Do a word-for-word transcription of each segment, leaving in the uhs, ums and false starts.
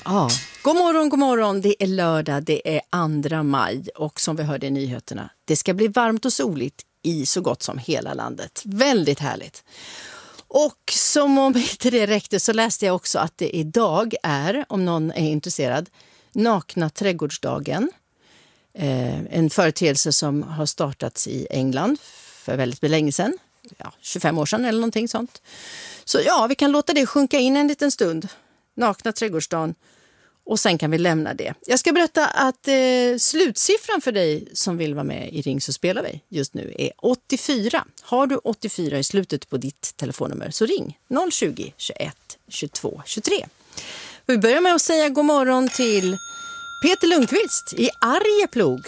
Ja, god morgon, god morgon. Det är lördag, det är andra maj och som vi hörde i nyheterna, det ska bli varmt och soligt i så gott som hela landet. Väldigt härligt. Och som om inte det räckte så läste jag också att det idag är, om någon är intresserad, nakna trädgårdsdagen. Eh, en företeelse som har startats i England för väldigt länge sedan. Ja, tjugofem år sedan eller någonting sånt. Så ja, vi kan låta det sjunka in en liten stund. Nakna trädgårdsdagen. Och sen kan vi lämna det. Jag ska berätta att eh, slutsiffran för dig som vill vara med i Ring så spelar vi just nu är åttiofyra. Har du åttiofyra i slutet på ditt telefonnummer så ring noll tjugo, tjugoett, tjugotvå, tjugotre. Vi börjar med att säga god morgon till Peter Lundqvist i Arjeplog.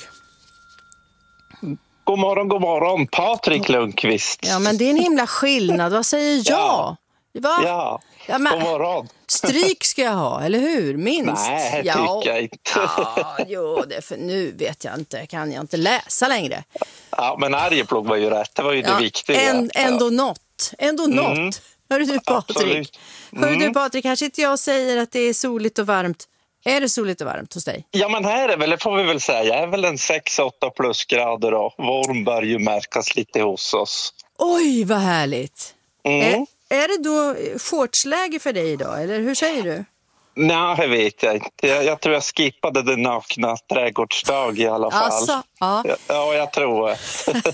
God morgon, god morgon. Patrik Lundqvist. Ja, men det är en himla skillnad. Vad säger jag? Ja. Va? Ja, ja men, god morgon. Stryk ska jag ha, eller hur? Minst. Nej, det ja. tycker jag inte. Ja, jo, det för nu vet jag inte. Kan jag inte läsa längre. Ja, men Arjeplog var ju rätt. Det var ju ja, det viktiga. En, ändå något. Ändå Mm. något. Hörru du, Patrik. Mm. Hörru du, Patrik. Här sitter jag och säger att det är soligt och varmt. Är det soligt och varmt hos dig? Ja, men här är väl, det får vi väl säga, är väl en sex åtta plusgrader och våren börjar ju märkas lite hos oss. Oj, vad härligt. Mm. Är, är det då shortsläge för dig idag, eller hur säger du? Nej, det vet jag inte. Jag, jag tror jag skippade den nakna trädgårdsdag i alla fall. Alltså, ja. Ja, ja, jag tror det.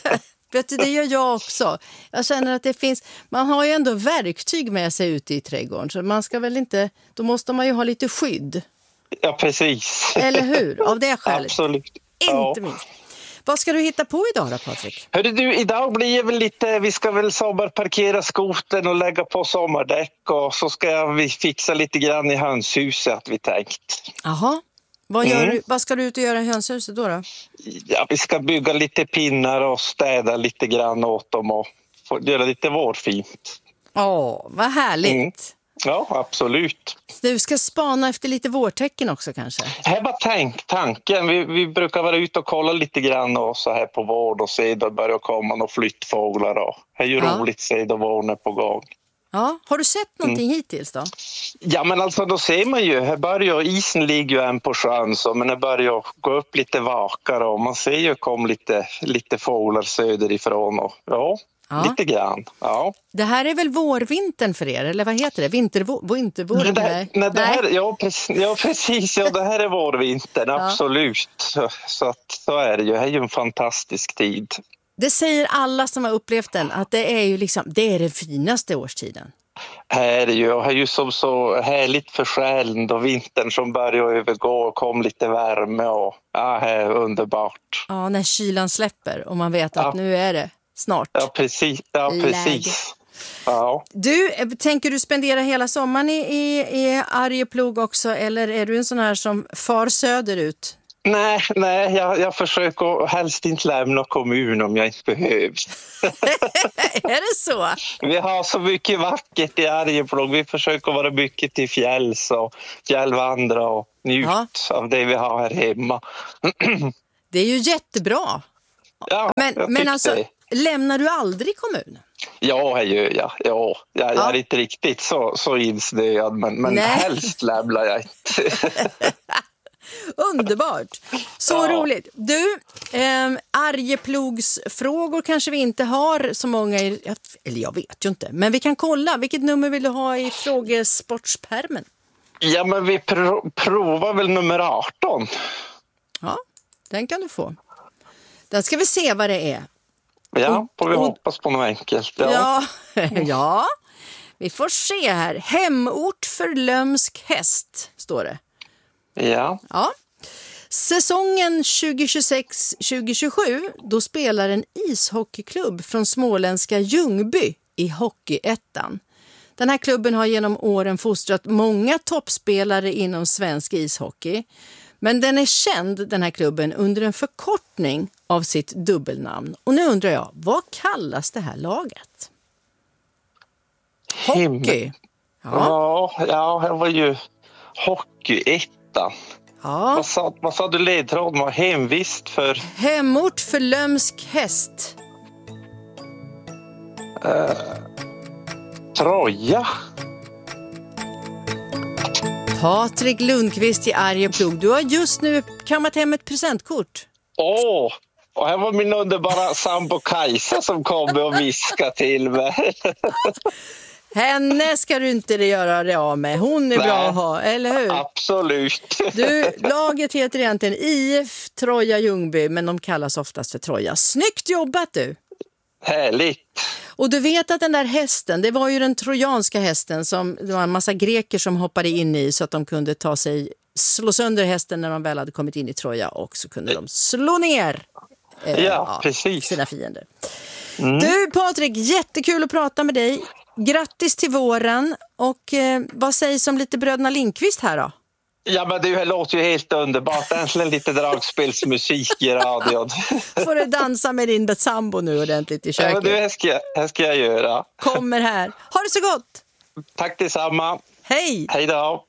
Vet du, det gör jag också. Jag känner att det finns, man har ju ändå verktyg med sig ute i trädgården. Så man ska väl inte, då måste man ju ha lite skydd. Ja, precis. Eller hur? Av det skälet. Absolut. Inte Ja. minst. Vad ska du hitta på idag då, Patrik? Hörru du, idag blir det väl lite, vi ska väl sommarparkera skoten och lägga på sommardäck och så ska jag, vi fixa lite grann i hönshuset att vi tänkt. Jaha. Vad, gör Mm. du, vad ska du ut och göra i hönshuset då då? Ja, vi ska bygga lite pinnar och städa lite grann åt dem och få göra lite vårfint. Åh, vad härligt. Mm. Ja, absolut. Du ska spana efter lite vårtecken också kanske? Här var tänk, tanken. Vi, vi brukar vara ute och kolla lite grann och så här på vård och se då börjar komma några flyttfåglar. Och. Det är ju Ja. roligt att se då våren är på gång. Ja, har du sett någonting mm. hittills då? Ja, men alltså då ser man ju, här börjar, isen ligger ju än på sjön så, men det börjar gå upp lite vakar och man ser ju kom lite, lite fåglar söderifrån och ja, ja, lite grann. Ja. Det här är väl vårvintern för er, eller vad heter det? Vintervår? Vintervår? Nej, det här, nej, det här, nej. ja, precis, ja, precis, ja, det här är vårvintern, Ja. absolut. Så, så, att, så är det ju, det är ju en fantastisk tid. Det säger alla som har upplevt den, att det är ju liksom, det är den finaste årstiden. Här är det ju, här är ju som så härligt för själen då vintern som börjar övergå och kom lite värme och ja, här är underbart. Ja, när kylan släpper och man vet att Ja. nu är det snart. Ja, precis. Ja, precis. Ja. Du, tänker du spendera hela sommaren i, i, i Arjeplog också eller är du en sån här som far söderut? Nej, nej jag, jag försöker helst inte lämna kommun om jag inte behövs. Är det så? Vi har så mycket vackert i Arjeplog. Vi försöker vara mycket till fjälls och fjällvandra och njuta ja. av det vi har här hemma. Det är ju jättebra. Ja, men jag men alltså, det. lämnar du aldrig kommunen? Ja, det gör jag. Ja, jag, ja. jag är inte riktigt så, så insnöad, men, men helst lämnar jag inte. Underbart. Så ja. roligt. Du, eh, Arjeplogs frågor kanske vi inte har så många i, eller jag vet ju inte, men vi kan kolla. Vilket nummer vill du ha i frågesportspärmen? Ja, men vi pr- provar väl nummer arton. Ja, den kan du få. Den ska vi se vad det är. Ja, får vi och, hoppas på något enkelt. Ja. Ja, ja, vi får se här. Hemort för lömsk häst, står det. Ja. Ja. Säsongen tjugo tjugosex tjugo tjugosju, då spelar en ishockeyklubb från småländska Ljungby i Hockeyettan. Den här klubben har genom åren fostrat många toppspelare inom svensk ishockey. Men den är känd, den här klubben, under en förkortning av sitt dubbelnamn. Och nu undrar jag, vad kallas det här laget? Hockey. Ja, ja, ja det var ju Hockeyettan. Ja. Vad sa, vad sa du ledtråden var? Hemvist för? Hemort för lömsk häst. Uh, Troja. Patrik Lundqvist i Arjeplog. Du har just nu kammat hem ett presentkort. Åh, oh, och här var min underbara sambo Kajsa som kom och viskade till mig. Henne ska du inte göra det av med. Hon är Nej, bra att ha, eller hur? Absolut. Du, laget heter egentligen I F Troja Ljungby, men de kallas oftast för Troja. Snyggt jobbat du! Härligt. Och du vet att den där hästen, det var ju den trojanska hästen som det var en massa greker som hoppade in i så att de kunde ta sig, slå sönder hästen när de väl hade kommit in i Troja, och så kunde de slå ner eh, ja, precis. sina fiender. Mm. Du Patrik, jättekul att prata med dig. Grattis till våren, och eh, vad sägs om lite Bröderna Lindqvist här då? Ja, men det låter ju helt underbart. Äntligen lite dragspelsmusik i radion. Får du dansa med din sambo nu ordentligt i köket? Ja, men du, här ska, jag, här ska jag göra. Kommer här. Ha det så gott! Tack detsamma. Hej! Hej då!